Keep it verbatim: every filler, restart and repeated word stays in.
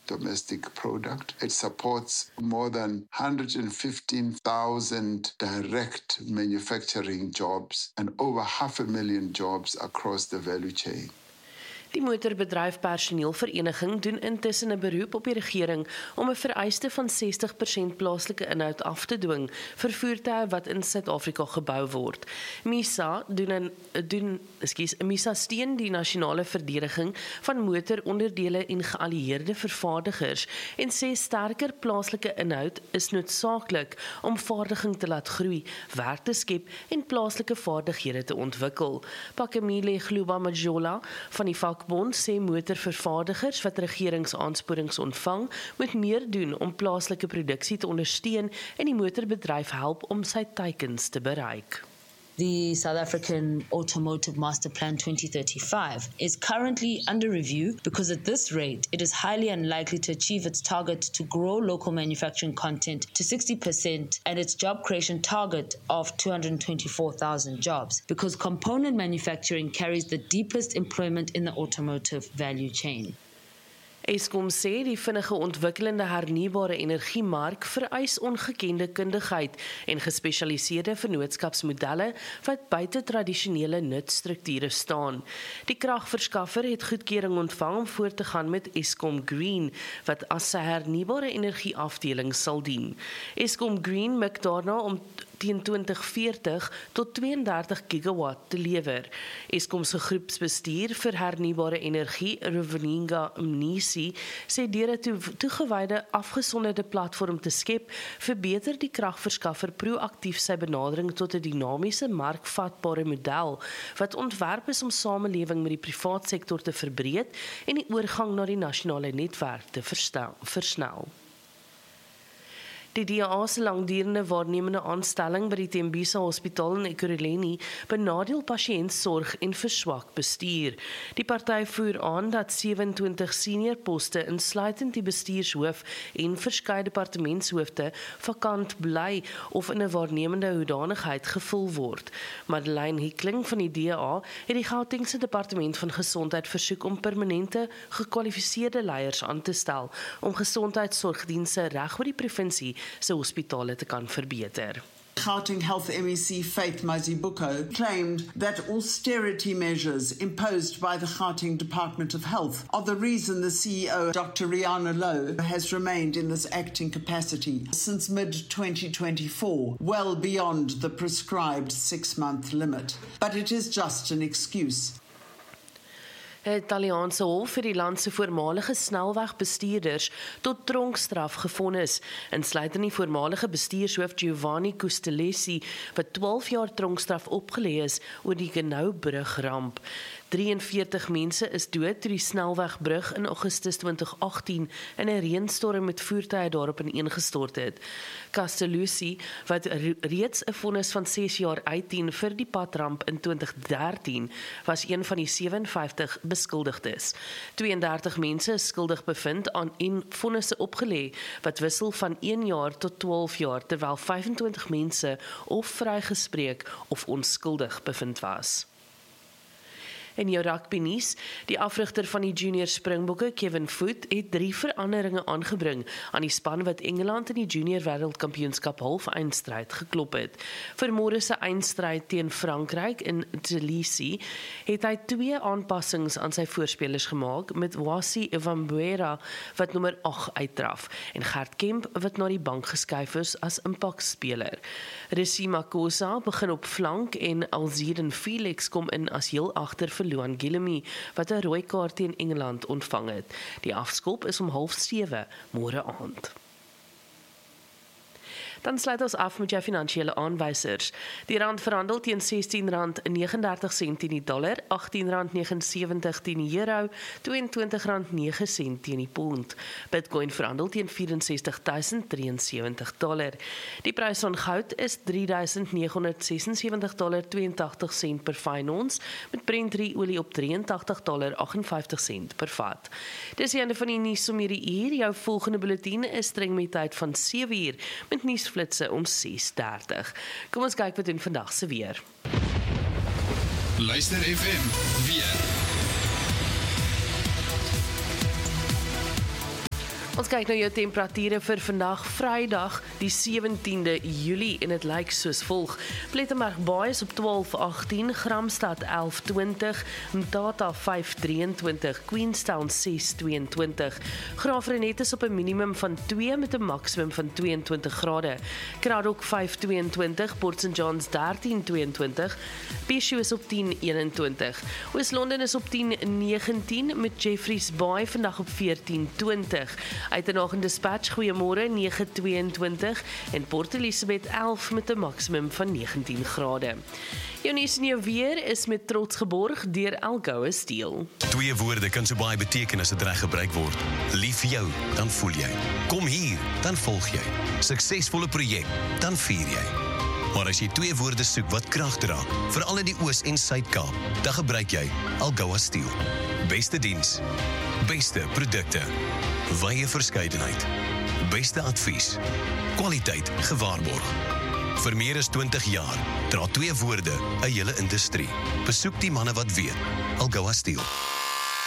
domestic product. It supports more than one hundred fifteen thousand direct manufacturing jobs and over half a million jobs across the value chain. Die motorbedryf personeelvereniging doen intussen 'n beroep op die regering om 'n vereiste van sestig persent plaaslike inhoud af te dwing vir voertuie wat in Suid-Afrika gebou word. MISA doen in, doen, ekskuus, MISA steun die nasionale verdediging van motoronderdele en geallieerde vervaardigers en sê sterker plaaslike inhoud is noodsaaklik om vaardiging te laat groei, werk te skep en plaaslike vaardighede te ontwikkel. Pakamile Gluba-Majola van die vakbond sê motorvervaardigers wat regeringsaansporings ontvang, moet meer doen om plaaslike produksie te ondersteun en die motorbedryf help om sy teikens te bereik. The South African Automotive Master Plan twenty thirty-five is currently under review because at this rate, it is highly unlikely to achieve its target to grow local manufacturing content to sixty percent and its job creation target of two hundred twenty-four thousand jobs, because component manufacturing carries the deepest employment in the automotive value chain. Eskom sê die vinnige ontwikkelende hernubare energiemark vereis ongekende kundigheid en gespesialiseerde vennootskapsmodelle wat buite tradisionele nutstrukture staan. Die kragverskaffer het goedkeuring ontvang om voort te gaan met Eskom Green, wat as sy hernubare energieafdeling sal dien. Eskom Green mik daarna om teen twintig veertig tot tweeëndertig gigawatt te lewer. Eskom se groepsbestuur vir hernubare energie, Reveninga Mnisi, sê deur 'n toegewyde afgesonderde platform te skep, verbeter die kragverskaffer proaktief sy benadering tot 'n dinamiese markvatbare model wat ontwerp is om samelewing met die privaat sektor te verbreed en die oorgang na die nasionale netwerk te versnel. Die D A se langdurende waarnemende aanstelling by die Tembisa Hospitaal in Ekurhuleni benadeel pasiëntsorg en verswak bestuur. Die party voer aan dat sewe-en-twintig senior poste insluitend die bestuurshoof en verskeie departementshoofde vakant bly of in 'n waarnemende hoedanigheid gevul word. Madeleine Hickling van die D A het die Gautengse Departement van Gesondheid versoek om permanente gekwalifiseerde leiers aan te stel om gesondheidsorgdienste reg oor die provinsie se hospitale te kan verbeter. Gauteng Health M E C Faith Mazibuko claimed that austerity measures imposed by the Gauteng Department of Health are the reason the C E O, Doctor Rihanna Lowe, has remained in this acting capacity since mid twenty twenty-four, well beyond the prescribed six-month limit. But it is just an excuse. 'n Italiaanse hof het die land se voormalige snelwegbestuurders tot tronkstraf gevonnis, insluitend die voormalige bestuurshoof Giovanni Castellesi, wat twaalf jaar tronkstraf opgelê is oor die Genoubrug-ramp. drieënveertig mense is dood toe die snelwegbrug in Augustus twintig agttien in 'n reënstorm met voertuie daarop ineengestort het. Castellucci, wat reeds 'n vonnis van ses jaar uitdien vir die padramp in twintig dertien, was een van die sewe-en-vyftig beskuldigdes. tweeëndertig mense is skuldig bevind aan en vonnisse opgelê wat wissel van een jaar tot twaalf jaar, terwyl vyfentwintig mense of vrygespreek of onskuldig bevind was. In jou rugby nuus, die afrigter van die junior Springbokke, Kevin Foot, het drie veranderinge aangebring aan die span wat Engeland in die junior wêreldkampioenskap half-eindstryd geklop het. Vir môre se eindstryd teen Frankryk in Tbilisi het hy twee aanpassings aan sy voorspelers gemaak, met Wasi Ivambuera wat nommer agt uitdraf en Gert Kemp wat na die bank geskuif is as impaktspeler. Risi Makosa begin op flank en Alziden Felix kom in as heel agter vir Luan Gillamy, wat 'n rooi kaart teen Engeland ontvang het. Die afskop is om half sewe môre aand. Dan sluit ons af met jou finansiële aanwysers. Die rand verhandel teen sestien rand negenendertig sent teen die dollar, agttien rand negenensewentig teen die euro, tweeëntwintig rand nege sent teen die pond. Bitcoin verhandel teen vyf ses nul duisend drieënsewentig dollar. Die prys van goud is drie duisend negenhonderd sesensewentig dollar tweeëntagtig sent per fyn ons, met Brent olie op drieëntagtig dollar agtenvyftig sent per vat. Dis die einde van die nuus om hierdie uur. Jou volgende bulletin is streng met tyd van sewe uur, met nuusflitse om ses dertig. Kom ons kyk wat doen vandag se weer. Luister F M, weer. Ons kyk na jou temperature vir vandag Vrydag die sewentiende Julie en dit lyk soos volg. Plettenberg Baai is op twaalf agtien, Gramstad elf twintig, Mthatha vyf drieëntwintig, Queenstown ses tweeëntwintig. Graafrenet is op 'n minimum van twee met 'n maksimum van tweeëntwintig grade. Kraddock vyf tweeëntwintig, Port Saint Johns dertien tweeëntwintig, Peshu is op tien eenentwintig. Oos-London is op tien negentien met Jeffreys Bay vandag op veertien twintig. Uitenhaag en Dispatch goeiemôre nege tweeëntwintig en Port Elizabeth elf met 'n maksimum van negentien grade. Jou nuus en jou weer is met trots geborg deur Algoa Steel. Twee woorde kan so baie beteken as dit reg gebruik word. Lief vir jou, dan voel jy. Kom hier, dan volg jy. Suksesvolle projek, dan vier jy. Maar as jy twee woorde soek wat krag dra, veral in die Oos- en Suid-Kaap, dan gebruik jy Algoa Steel. Beste diens, beste produkte, wye verskeidenheid, beste advies, kwaliteit gewaarborg. Vir meer as twintig jaar dra twee woorde 'n hele industrie. Besoek die manne wat weet. Algoa Steel.